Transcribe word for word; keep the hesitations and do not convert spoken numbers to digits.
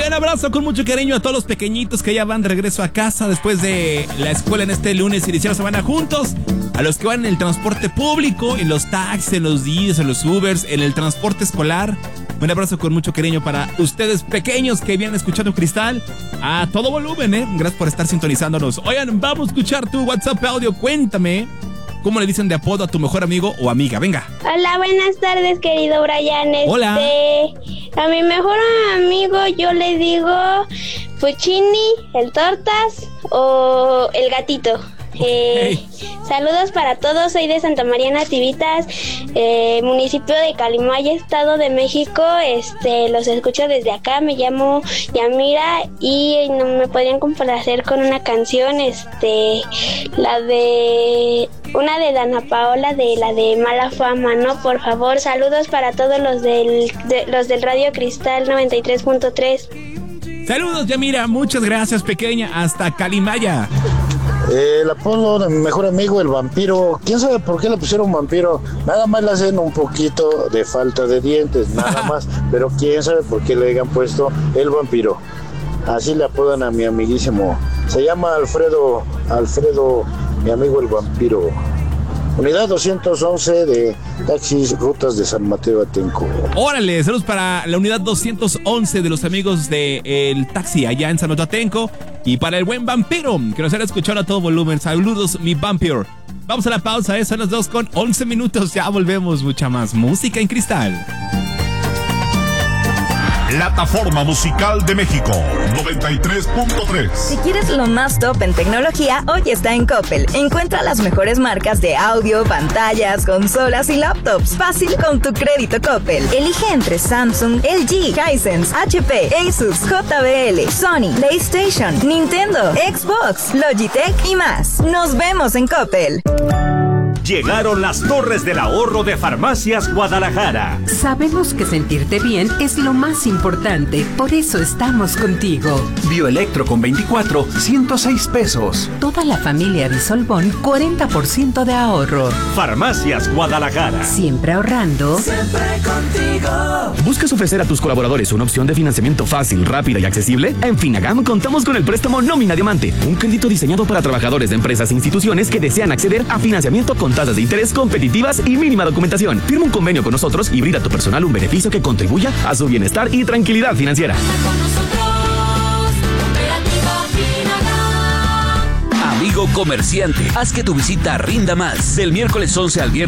Oigan, abrazo con mucho cariño a todos los pequeñitos que ya van de regreso a casa después de la escuela en este lunes, iniciar la semana juntos. A los que van en el transporte público, en los taxis, en los Didis, en los Ubers, en el transporte escolar. Un abrazo con mucho cariño para ustedes pequeños que vienen escuchando Cristal a todo volumen, ¿eh? Gracias por estar sintonizándonos. Oigan, vamos a escuchar tu WhatsApp audio. Cuéntame, ¿cómo le dicen de apodo a tu mejor amigo o amiga? Venga. Hola, buenas tardes, querido Brian. Hola. Este, a mi mejor amigo yo le digo Puccini, el Tortas o el Gatito. Eh, okay. Saludos para todos, soy de Santa María Nativitas, eh, municipio de Calimaya, Estado de México. Este, los escucho desde acá, me llamo Yamira y no me podrían complacer con una canción, este, la de una de Dana Paola, de la de Mala Fama, ¿no? Por favor, saludos para todos los del de, los del Radio Cristal noventa y tres punto tres. Saludos, Yamira, muchas gracias, pequeña, hasta Calimaya. Eh, el apodo de mi mejor amigo, el vampiro. ¿Quién sabe por qué le pusieron vampiro? Nada más le hacen un poquito de falta de dientes, nada más. Pero quién sabe por qué le hayan puesto el vampiro. Así le apodan a mi amiguísimo. Se llama Alfredo, Alfredo, mi amigo el vampiro. Unidad doscientos once de taxis, rutas de San Mateo Atenco. Órale, saludos para la unidad doscientos once de los amigos del taxi allá en San Mateo Atenco. Y para el buen vampiro, que nos han escuchado a todo volumen. Saludos, mi vampiro. Vamos a la pausa, ¿eh? Son las dos con once minutos. Ya volvemos, mucha más música en Cristal. Plataforma Musical de México, noventa y tres punto tres. Si quieres lo más top en tecnología, hoy está en Coppel. Encuentra las mejores marcas de audio, pantallas, consolas y laptops. Fácil con tu crédito Coppel. Elige entre Samsung, L G, Hisense, H P, Asus, J B L, Sony, PlayStation, Nintendo, Xbox, Logitech y más. Nos vemos en Coppel. Llegaron las Torres del Ahorro de Farmacias Guadalajara. Sabemos que sentirte bien es lo más importante, por eso estamos contigo. Bioelectro con veinticuatro, ciento seis pesos. Toda la familia Bisolbón, cuarenta por ciento de ahorro. Farmacias Guadalajara. Siempre ahorrando. Siempre contigo. ¿Buscas ofrecer a tus colaboradores una opción de financiamiento fácil, rápida y accesible? En Finagam contamos con el préstamo Nómina Diamante, un crédito diseñado para trabajadores de empresas e instituciones que desean acceder a financiamiento con tasas de interés competitivas y mínima documentación. Firma un convenio con nosotros y brinda a tu personal un beneficio que contribuya a su bienestar y tranquilidad financiera. Amigo comerciante, haz que tu visita rinda más. Del miércoles once al viernes